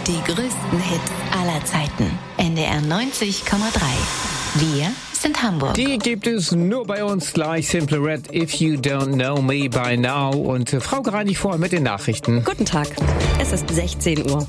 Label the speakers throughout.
Speaker 1: Die größten Hits aller Zeiten. NDR 90,3. Wir sind Hamburg.
Speaker 2: Die gibt es nur bei uns gleich. Simple Red, If You Don't Know Me By Now. Und Frau Greinig vorher mit den Nachrichten.
Speaker 3: Guten Tag. Es ist 16 Uhr.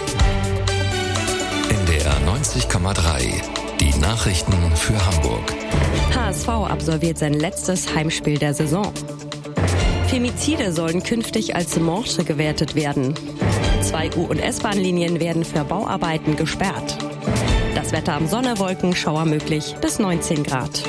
Speaker 4: NDR 90,3. Die Nachrichten für Hamburg.
Speaker 3: HSV absolviert sein letztes Heimspiel der Saison. Femizide sollen künftig als Morde gewertet werden. 2 U- und S-Bahn-Linien werden für Bauarbeiten gesperrt. Das Wetter am Sonne, Wolken, Schauer möglich bis 19 Grad.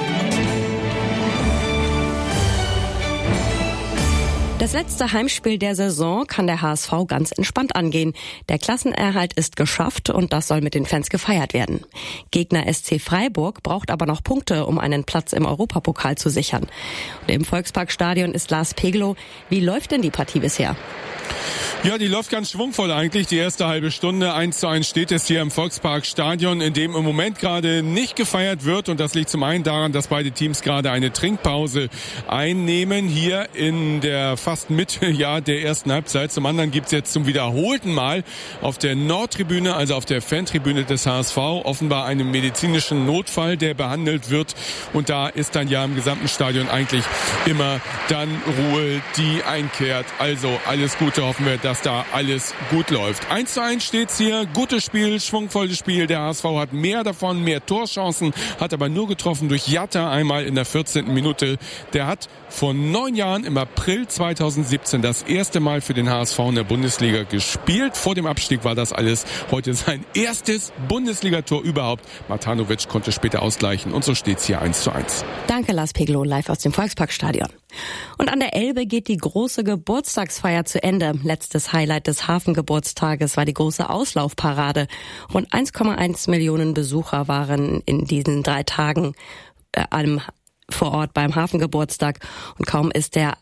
Speaker 3: Das letzte Heimspiel der Saison kann der HSV ganz entspannt angehen. Der Klassenerhalt ist geschafft und das soll mit den Fans gefeiert werden. Gegner SC Freiburg braucht aber noch Punkte, um einen Platz im Europapokal zu sichern. Und im Volksparkstadion ist Lars Peglow. Wie läuft denn die Partie bisher?
Speaker 5: Ja, die läuft ganz schwungvoll eigentlich. Die erste halbe Stunde 1:1 steht es hier im Volksparkstadion, in dem im Moment gerade nicht gefeiert wird. Und das liegt zum einen daran, dass beide Teams gerade eine Trinkpause einnehmen, hier in der fast Mitte der ersten Halbzeit. Zum anderen gibt's jetzt zum wiederholten Mal auf der Nordtribüne, also auf der Fantribüne des HSV, offenbar einen medizinischen Notfall, der behandelt wird. Und da ist dann ja im gesamten Stadion eigentlich immer dann Ruhe, die einkehrt. Also alles Gute, hoffen wir, dass da alles gut läuft. 1:1 steht's hier. Gutes Spiel, schwungvolles Spiel. Der HSV hat mehr davon, mehr Torchancen, hat aber nur getroffen durch Jatta einmal in der 14. Minute. Der hat vor 9 Jahren im April 2017 das erste Mal für den HSV in der Bundesliga gespielt. Vor dem Abstieg war das alles. Heute sein erstes Bundesligator überhaupt. Matanovic konnte später ausgleichen und so steht's hier 1:1.
Speaker 3: Danke, Lars Peglow, live aus dem Volksparkstadion. Und an der Elbe geht die große Geburtstagsfeier zu Ende. Letztes Highlight des Hafengeburtstages war die große Auslaufparade. Rund 1,1 Millionen Besucher waren in diesen 3 Tagen vor Ort beim Hafengeburtstag. Und kaum ist der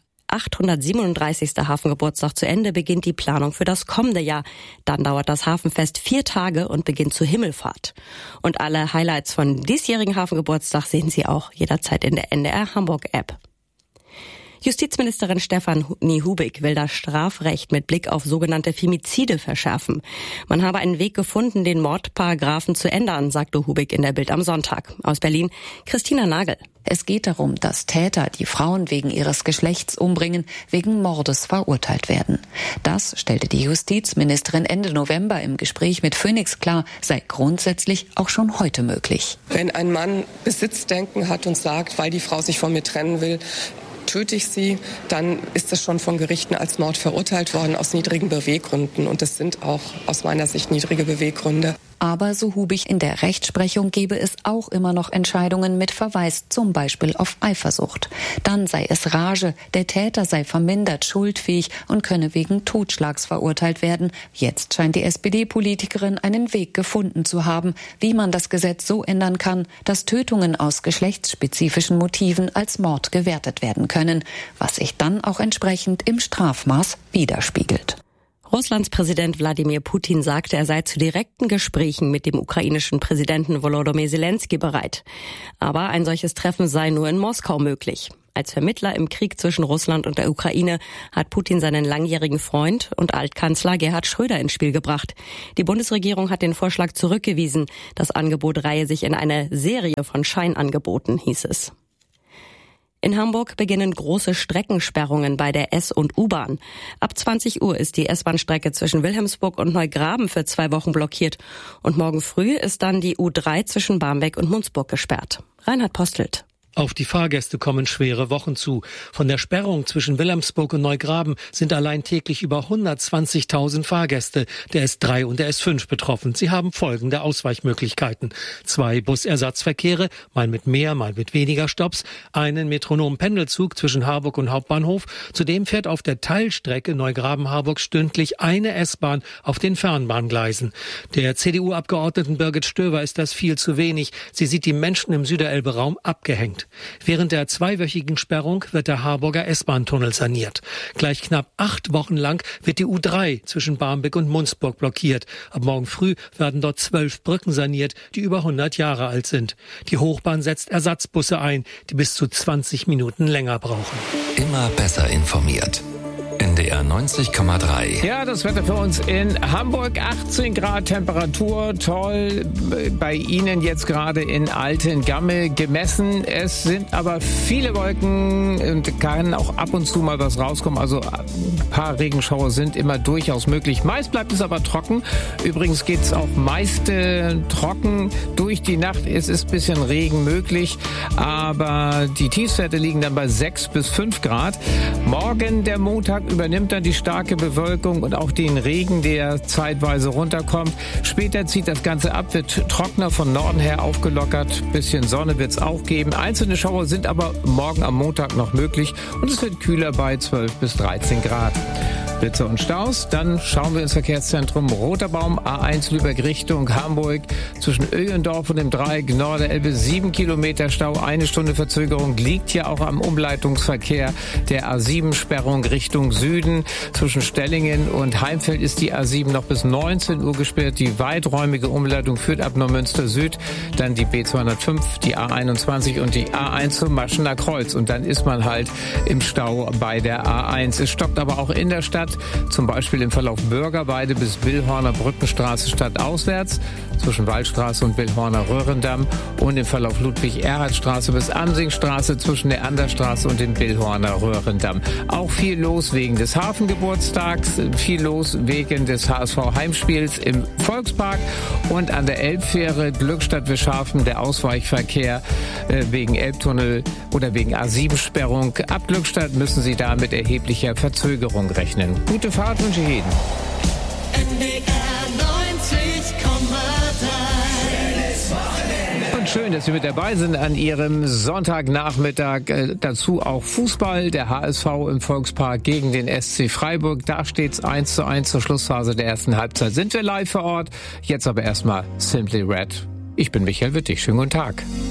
Speaker 3: 837. Hafengeburtstag zu Ende, beginnt die Planung für das kommende Jahr. Dann dauert das Hafenfest 4 Tage und beginnt zur Himmelfahrt. Und alle Highlights von diesjährigen Hafengeburtstag sehen Sie auch jederzeit in der NDR Hamburg App. Justizministerin Stefanie Hubig will das Strafrecht mit Blick auf sogenannte Femizide verschärfen. Man habe einen Weg gefunden, den Mordparagraphen zu ändern, sagte Hubig in der Bild am Sonntag. Aus Berlin, Christina Nagel.
Speaker 6: Es geht darum, dass Täter, die Frauen wegen ihres Geschlechts umbringen, wegen Mordes verurteilt werden. Das stellte die Justizministerin Ende November im Gespräch mit Phoenix klar, sei grundsätzlich auch schon heute möglich.
Speaker 7: Wenn ein Mann Besitzdenken hat und sagt, weil die Frau sich von mir trennen will, töte ich sie, dann ist es schon von Gerichten als Mord verurteilt worden aus niedrigen Beweggründen. Und das sind auch aus meiner Sicht niedrige Beweggründe.
Speaker 6: Aber so Hubig, in der Rechtsprechung gebe es auch immer noch Entscheidungen mit Verweis zum Beispiel auf Eifersucht. Dann sei es Rage, der Täter sei vermindert schuldfähig und könne wegen Totschlags verurteilt werden. Jetzt scheint die SPD-Politikerin einen Weg gefunden zu haben, wie man das Gesetz so ändern kann, dass Tötungen aus geschlechtsspezifischen Motiven als Mord gewertet werden können, was sich dann auch entsprechend im Strafmaß widerspiegelt.
Speaker 3: Russlands Präsident Wladimir Putin sagte, er sei zu direkten Gesprächen mit dem ukrainischen Präsidenten Volodymyr Zelensky bereit. Aber ein solches Treffen sei nur in Moskau möglich. Als Vermittler im Krieg zwischen Russland und der Ukraine hat Putin seinen langjährigen Freund und Altkanzler Gerhard Schröder ins Spiel gebracht. Die Bundesregierung hat den Vorschlag zurückgewiesen. Das Angebot reihe sich in eine Serie von Scheinangeboten, hieß es. In Hamburg beginnen große Streckensperrungen bei der S- und U-Bahn. Ab 20 Uhr ist die S-Bahn-Strecke zwischen Wilhelmsburg und Neugraben für 2 Wochen blockiert. Und morgen früh ist dann die U3 zwischen Barmbek und Munzburg gesperrt. Reinhard Postelt.
Speaker 8: Auf die Fahrgäste kommen schwere Wochen zu. Von der Sperrung zwischen Wilhelmsburg und Neugraben sind allein täglich über 120.000 Fahrgäste der S3 und der S5 betroffen. Sie haben folgende Ausweichmöglichkeiten: 2 Busersatzverkehre, mal mit mehr, mal mit weniger Stopps, einen Metronom-Pendelzug zwischen Harburg und Hauptbahnhof. Zudem fährt auf der Teilstrecke Neugraben-Harburg stündlich eine S-Bahn auf den Fernbahngleisen. Der CDU-Abgeordneten Birgit Stöver ist das viel zu wenig. Sie sieht die Menschen im Süderelbe-Raum abgehängt. Während der 2-wöchigen Sperrung wird der Harburger S-Bahn-Tunnel saniert. Gleich knapp 8 Wochen lang wird die U3 zwischen Barmbek und Munzburg blockiert. Ab morgen früh werden dort 12 Brücken saniert, die über 100 Jahre alt sind. Die Hochbahn setzt Ersatzbusse ein, die bis zu 20 Minuten länger brauchen.
Speaker 4: Immer besser informiert. NDR 90,3.
Speaker 2: Ja, das Wetter für uns in Hamburg. 18 Grad Temperatur, toll. Bei Ihnen jetzt gerade in Altengamme gemessen. Es sind aber viele Wolken und kann auch ab und zu mal was rauskommen. Also ein paar Regenschauer sind immer durchaus möglich. Meist bleibt es aber trocken. Übrigens geht es auch meist trocken durch die Nacht. Es ist ein bisschen Regen möglich, aber die Tiefstwerte liegen dann bei 6 bis 5 Grad. Morgen, der Montag, übernimmt dann die starke Bewölkung und auch den Regen, der zeitweise runterkommt. Später zieht das Ganze ab, wird trockener von Norden her aufgelockert. Bisschen Sonne wird es auch geben. Einzelne Schauer sind aber morgen am Montag noch möglich und es wird kühler bei 12 bis 13 Grad. Blitzer und Staus. Dann schauen wir ins Verkehrszentrum Roter Baum, A1 Lübeck Richtung Hamburg. Zwischen Öhlendorf und dem Dreieck Norderelbe 7 Kilometer Stau, 1 Stunde Verzögerung. Liegt ja auch am Umleitungsverkehr der A7-Sperrung Richtung Süden. Zwischen Stellingen und Heimfeld ist die A7 noch bis 19 Uhr gesperrt. Die weiträumige Umleitung führt ab Neumünster Süd. Dann die B205, die A21 und die A1 zum Maschener Kreuz. Und dann ist man halt im Stau bei der A1. Es stockt aber auch in der Stadt. Zum Beispiel im Verlauf Bürgerweide bis Billhorner Brückenstraße stadtauswärts, zwischen Waldstraße und Billhorner Röhrendamm und im Verlauf Ludwig-Erhard-Straße bis Amsingstraße zwischen der Anderstraße und dem Billhorner Röhrendamm. Auch viel los wegen des Hafengeburtstags, viel los wegen des HSV-Heimspiels im Volkspark und an der Elbfähre Glückstadt-Wischhafen der Ausweichverkehr wegen Elbtunnel oder wegen A7-Sperrung. Ab Glückstadt müssen Sie da mit erheblicher Verzögerung rechnen. Gute Fahrt wünsche ich Ihnen.
Speaker 9: NDR 90,3.
Speaker 2: Und schön, dass Sie mit dabei sind an Ihrem Sonntagnachmittag. Dazu auch Fußball. Der HSV im Volkspark gegen den SC Freiburg. Da steht's 1:1 zur Schlussphase der ersten Halbzeit. Sind wir live vor Ort? Jetzt aber erstmal Simply Red. Ich bin Michael Wittig. Schönen guten Tag.